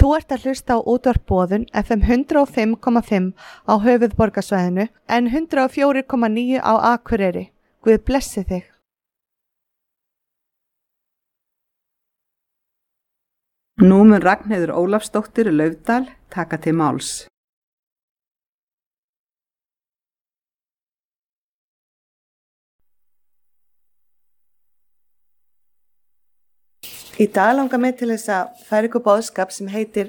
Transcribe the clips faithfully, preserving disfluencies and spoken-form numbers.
Þú ert að hlusta á útvarp Boðun F M hundrað og fimm komma fimm á höfuðborgarsvæðinu en hundrað og fjögur komma níu á Akureyri. Guð blessi þig. Nú mun Ragnheiður Ólafsdóttir Laufdal taka til máls. Í dag langar mig til þess að færa ykkur boðskap sem heitir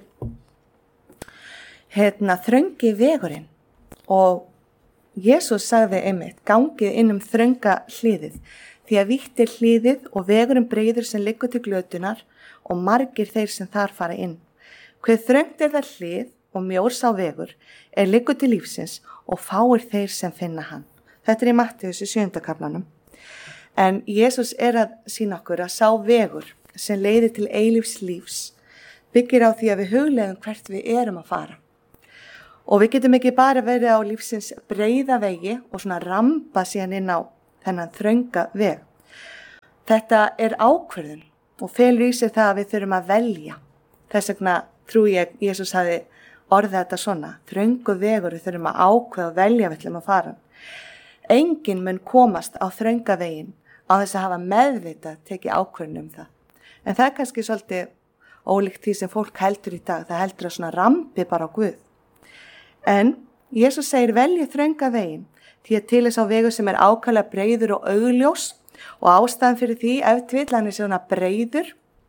hérna, þröngi vegurinn. Og Jesús sagði einmitt, gangið inn um þrönga hliðið, því að vítt er hliðið og vegurinn breiður sem liggur til glötunar og margir þeir sem þar fara inn. Hve þröngt er það hlið og mjór sá vegur er liggur til lífsins og fáir þeir sem finna hann. Þetta er í Mattheus í sjöunda kaflanum. En Jesús er að sýna okkur að sá vegur sem leiðir til eilífs lífs byggir á því að við hugleiðum hvert við erum að fara. Og við getum ekki bara verið á lífsins breiða vegi og svona ramba síðan inn á þennan þrönga veg. Þetta er ákvörðun og felur í sig það að við þurfum að velja. Þess vegna trú ég Jesús hafi orðið þetta svona. Þröngu vegur, við þurfum að ákveða og velja við ætlum að fara. Enginn mun komast á þrönga veginn á þess að hafa meðvitað tekið ákvörðun um það. En það er kannski svolítið ólíkt því sem fólk heldur í dag. Það heldur að svona rampi bara á Guð. En Jesús segir velji þrönga veginn því að til þess á vegu sem er ákaflega breiður og augljós og ástæðan fyrir því ef til vill hann er svona breiður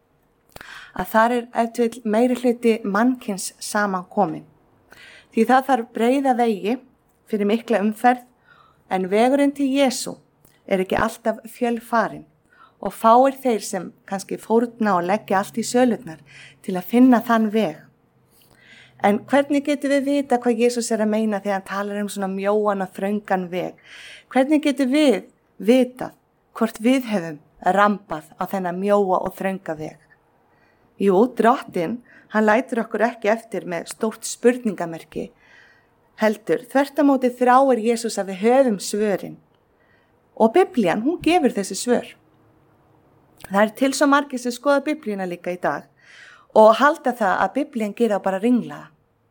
að þar er ef til vill meiri hluti mannkins saman komin. Því það þarf breiða vegi fyrir mikla umferð en vegurinn til Jesú er ekki alltaf fjölfarinn. Og fáir þeir sem kannski fórna og leggja allt í sölurnar til að finna þann veg. En hvernig getum við vita hvað Jesús er að meina þegar hann talar um svona mjóan og þröngan veg? Hvernig getum við vitað hvort við hefum rambað á þennan mjóa og þrönga veg? Jú, drottinn, hann lætur okkur ekki eftir með stórt spurningamerki. Heldur, þvert á móti þráir Jesús að við höfum svörin. Og Biblían, hún gefur þessi svör. Það er til svo margir sem skoða Biblíuna líka í dag og halda það að Biblían gera bara ringlaða.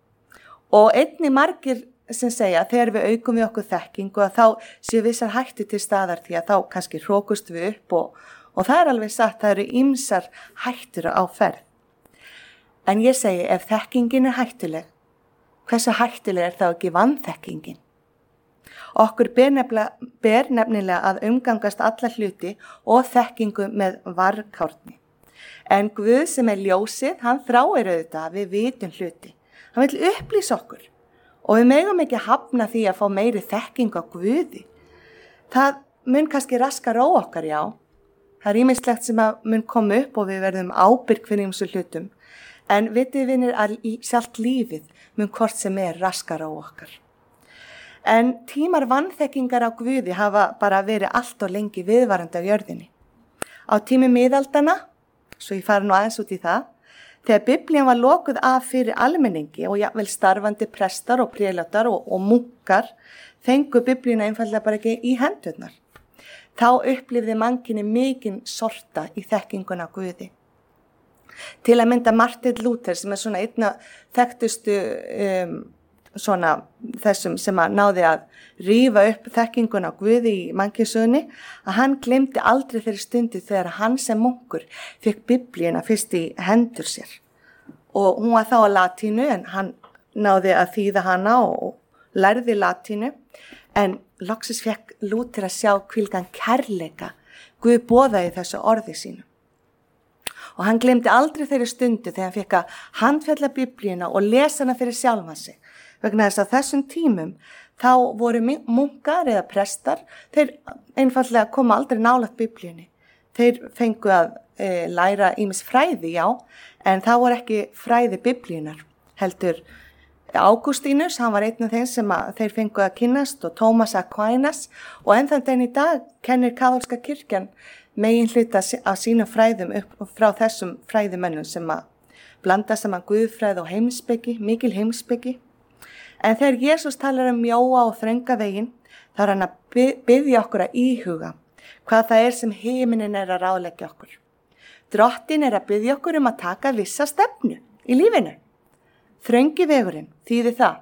Og einnig margir sem segja að þegar við aukum við okkur þekkingu að þá séu vissar hættu til staðar því að þá kannski hrókust við upp og, og það er alveg satt, það eru ýmsar hættur á ferð. En ég segi ef þekkingin er hættuleg, hversu hættuleg er þá ekki vanþekkingin? Okkur ber nefnilega, ber nefnilega að umgangast alla hluti og þekkingu með varkárni. En Guð sem er ljósið, hann þráir auðvitað að við vitum hluti. Hann vil upplýsa okkur og við megum ekki hafna því að fá meiri þekkingu á Guði. Það mun kannski raska ró okkar, já. Það er ýmislegt sem að mun koma upp og við verðum ábyrg fyrir ýmsu hlutum. En vitið vinir að sjálft lífið mun hvort sem er raska ró okkar. En tímar vanþekkingar á Guði hafa bara verið allt og lengi viðvarandi á jörðinni. Á tími miðaldana, svo ég fara nú aðeins út í það, þegar Biblían var lokuð af fyrir almenningi og jafnvel starfandi prestar og prélátar og, og munkar, fengu Biblíuna einfallega bara ekki í hendurnar. Þá upplifði mannkyni mikinn sorta í þekkinguna á Guði. Til að mynda Martin Luther sem er svona einna þekktustu um, svona þessum sem að náði að rífa upp þekkinguna á Guði í mannkynssögunni, að hann glemdi aldrei þeirri stundu þegar hann sem munkur fekk Biblíuna fyrst í hendur sér. Og hún var þá á latínu en hann náði að þýða hana og lærði latínu, en loksins fekk Lúther að sjá hvílíkan kærleika Guð boðaði þessu orði sínu. Og hann glemdi aldrei þeirri stundu þegar hann fekk að handfjalla Biblíuna og lesa hana fyrir sjálfan sig. Vegna þess að þessum tímum þá voru munkar eða prestar, þeir einfallega koma aldrei nálægt Biblíunni. Þeir fengu að e, læra ýmis fræði, já, en það voru ekki fræði Biblíunar. Heldur Ágústínus, hann var einn af þeim sem að þeir fengu að kynnast og Tómas Aquinas og enn þann daginn í dag kennir kaþólska kirkjan megin hluta af sínum fræðum upp frá þessum fræðimönnum sem að blanda saman guðfræði og heimspeki, mikil heimspeki. En þegar Jesús talar um mjóa og þrönga veginn, þá er hann að biðja okkur að íhuga hvað það er sem himinin er að ráðleggja okkur. Drottinn er að biðja okkur um að taka vissa stefnu í lífinu. Þröngi vegurinn þýðir það.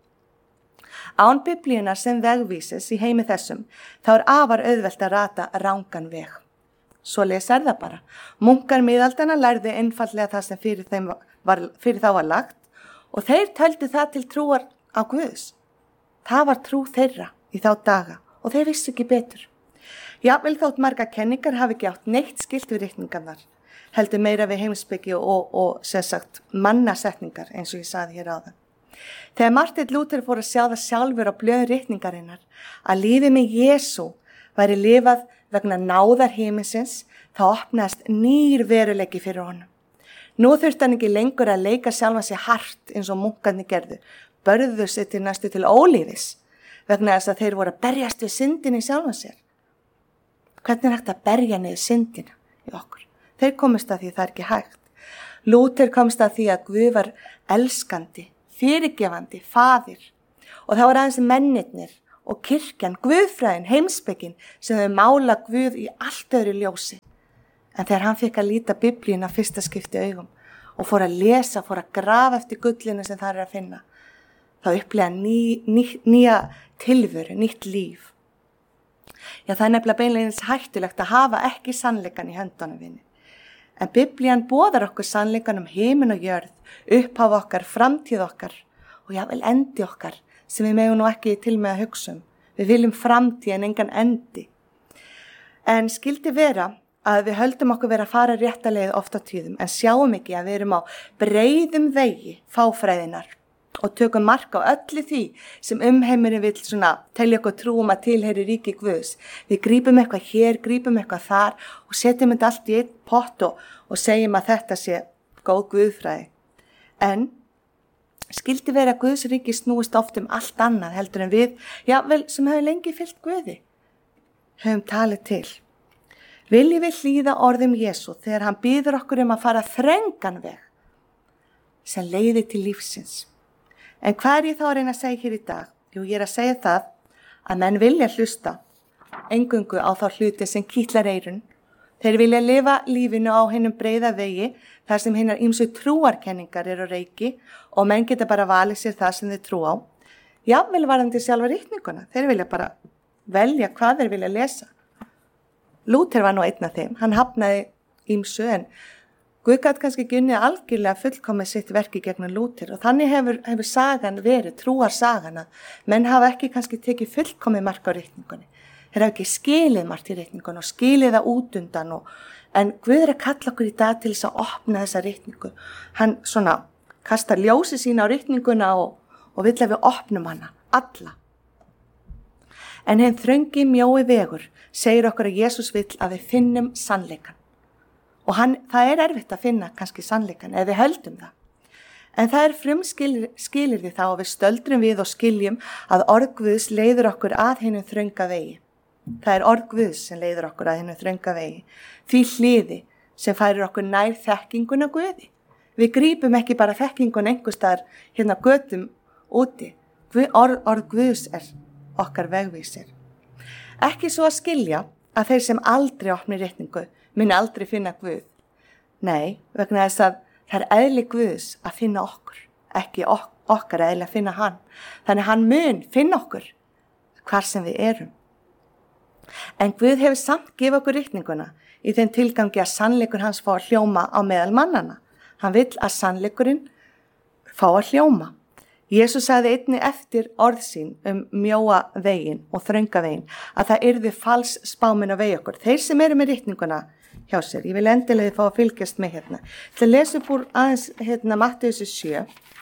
Án biblíunar sem vegvísis í heimi þessum, þá er afar auðvelt að rata rangan veg. Svo lesa er það bara. Munkar miðaldana lærðu einfallega það sem fyrir, þeim var, fyrir þá var lagt og þeir töldu það til trúar á Guðs. Það var trú þeirra í þá daga og þeir vissu ekki betur. Jafnvel þótt marga kenningar hafi ekki átt neitt skilt við ritningarnar, heldur meira við heimspeki og, og sem sagt mannasetningar eins og ég saði hér áðan. Þegar Martin Luther fór að sjá það sjálfur á blöðum ritningarinnar að lífið með Jesú væri lifað vegna náðar himinsins, þá opnaðist nýr veruleiki fyrir honum. Nú þurfti hann ekki lengur að leika sjálfan sig hart eins og munkarnir gerðu, börðu sig til næstu til ólífis vegna þess að þeir voru að berjast við syndina í sjálfan sér. Hvernig er hægt að berja niður syndina í okkur? Þeir komist að því það er ekki hægt. Luther komst að því að Guð var elskandi, fyrirgefandi, faðir og það var aðeins mennirnir og kirkjan, Guðfræðin, heimspekin sem þau mála Guð í allt öðru ljósi. En þegar hann fikk að líta biblíuna fyrsta skipti augum og fór að lesa, fór að grafa eftir gullinu sem það er að finna, þá upplega ný, ný, nýja tilveru, nýtt líf. Já, það er nefnilega beinlegins hættulegt að hafa ekki sannleikan í höndunum vinni. En biblían boðar okkur sannleikan um himin og jörð, upphaf okkar, framtíð okkar og jável endi okkar sem við megum nú ekki til með að hugsa um. Við viljum framtíð en engan endi. En skildi vera að við höldum okkur vera að fara rétta leið oft á tíðum en sjáum ekki að við erum á breiðum vegi fáfræðinar og tökum mark á öllu því sem umheimurinn vill svona telja okkur trúum að tilheyri ríki Guðs. Við grípum eitthvað hér, grípum eitthvað þar og setjum þetta allt í einn pott og, og segjum að þetta sé góð Guðfræði. En skildi vera að Guðs ríki snúist oft um allt annað heldur en við, jável sem hefur lengi fylgt Guði, höfum talið til. Viljum við hlýða orðum Jesú þegar hann býður okkur um að fara þröngan veg sem leiðir til lífsins. En hvað er ég þá að reyna að segja hér í dag? Jú, ég er að segja það að menn vilja hlusta eingöngu á þá hluti sem kýtlar eyrun. Þeir vilja lifa lífinu á hinum breiða vegi þar sem hinnar ýmsu trúarkenningar eru á reiki og menn geta bara valið sér það sem þeir trú á. Jafnvel varðandi sjálfa ritninguna. Þeir vilja bara velja hvað þeir vilja lesa. Luther var nú einn af þeim. Hann hafnaði ýmsu en Guð gat kannski ekki unnið algjörlega fullkomið sitt verki gegnum Luther og þannig hefur, hefur sagan verið, trúar sagan að menn hafa ekki kannski tekið fullkomið mark á ritningunni. Þeir hafa ekki skilið margt í ritningunni og skilið það út undan og, en Guð er að kalla okkur í dag til þess að opna þessa ritningu. Hann svona kastar ljósi sína á ritninguna og, og vill að við opnum hana, alla. En hinn þröngi mjói vegur segir okkur að Jesús vill að við finnum sannleikan. Og hann, það er erfitt að finna kannski sannleikan ef við höldum það. En það er frumskilyrði þá að við stöldrum við og skiljum að orð Guðs leiður okkur að hinum þrönga vegi. Það er orð Guðs sem leiður okkur að hinum þrönga vegi. Því hliði sem færir okkur nær þekkinguna Guði. Við grípum ekki bara þekkingun einhvers staðar hérna götum úti. Orð, orð Guðs er okkar vegvísir. Ekki svo að skilja að þeir sem aldrei opni ritningu muni aldrei finna Guð. Nei, vegna þess að það er eðli Guðs að finna okkur, ekki ok- okkar eðli að finna hann. Þannig hann mun finna okkur hvar sem við erum. En Guð hefur samt gefið okkur ritninguna í þeim tilgangi að sannleikur hans fá að hljóma á meðal mannana. Hann vill að sannleikurinn fá að hljóma. Jesús sagði einnig eftir orð sín um mjóa veginn og þrönga veginn að það yrði fals spáminn á vegi okkur. Þeir sem eru með ritninguna hjá sér, ég vil endilega fá að fylgjast með hérna. Það lesa upp úr aðeins hérna Mattheusar sjö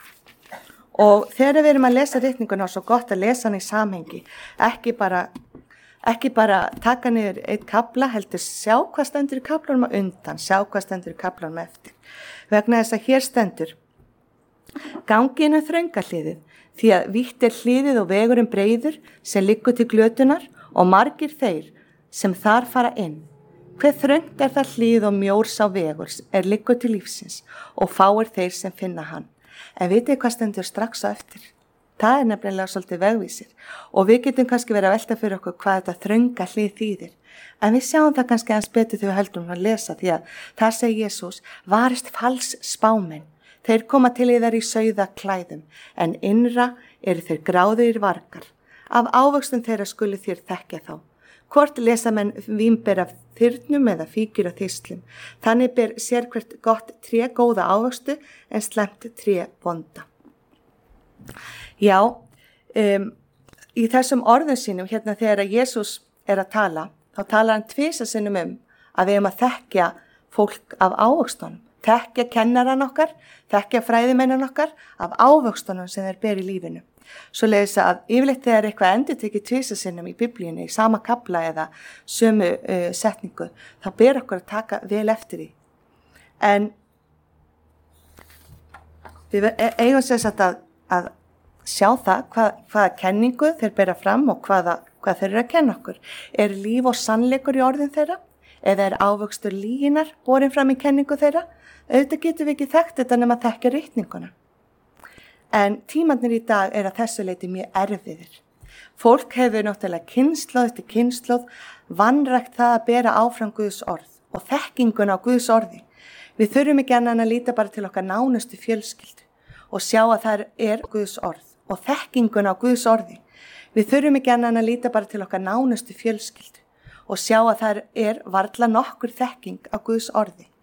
og þegar við erum að lesa ritninguna er svo gott að lesa hann í samhengi, ekki bara, ekki bara taka niður eitt kafla, heldur sjá hvað stendur í kaflanum á undan, sjá hvað stendur í kaflanum eftir. Vegna þess að hér stendur gangi inn á þrönga hliðið, því að vítt er hliðið og vegurinn breiður sem liggur til glötunar og margir þeir sem þar fara inn. Hver þröngt er það hlið og mjór sá vegur er liggur til lífsins og fáir þeir sem finna hann. En vitið hvað stendur strax á eftir? Það er nefnilega svolítið vegvísir og við getum kannski verið að velta fyrir okkur hvað þetta þrönga hlið þýðir. En við sjáum það kannski aðeins betur þegar við höldum að lesa því að það segir Jesús varist fals spámenn. Þeir koma til yðar í sauða klæðum, en innra eru þeir gráðir vargar. Af ávöxtum þeirra skulu þér þekkja þá. Hvort lesa menn vínber af þyrnum eða fíkjur af þislum. Þannig ber sérhvert gott tré góða ávöxtu en slæmt tré vonda. Já, um, í þessum orðum sínum, hérna þegar Jesús er að tala, þá talar hann tvisa sinnum um að við erum að þekkja fólk af ávöxtunum. Þekkja kennaran okkar, þekkja fræðimennan okkar af ávöxtunum sem þeir ber í lífinu. Svo leiðis að yfirleitt þegar eitthvað endur tekið tvisa sinnum í biblíunni, í sama kafla eða sömu uh, setningu, þá ber okkur að taka vel eftir því. En við eigum sér satt að, að sjá það, hvað, hvaða kenningu þeir bera fram og hvaða, hvað þeir eru að kenna okkur. Er líf og sannleikur í orðin þeirra? Eða er ávöxtur lyginnar borin fram í kenningu þeirra? Auðvitað getum við ekki þekkt þetta nema að þekkja ritninguna. En tímarnir í dag er að þessu leyti mjög erfiðir. Fólk hefur náttúrulega kynslóð eftir kynslóð vanrækt það að bera áfram Guðs orð og þekkinguna á Guðs orði. Við þurfum ekki annan að líta bara til okkar nánustu fjölskyldu og sjá að það er Guðs orð og þekkinguna á Guðs orði. Við þurfum ekki annan að líta bara til okkar nánustu fjölskyldu og sjá að það er varla nokkur þekking á Guðs orði.